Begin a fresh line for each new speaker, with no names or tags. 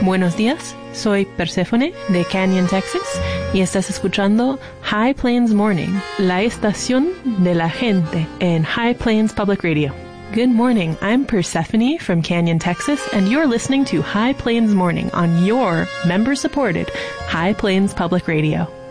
Buenos días, soy Persephone de Canyon, Texas, y estás escuchando High Plains Morning, la estación de la gente en High Plains Public Radio. Good morning, I'm Persephone from Canyon, Texas, and you're listening to High Plains Morning on your member-supported High Plains Public Radio.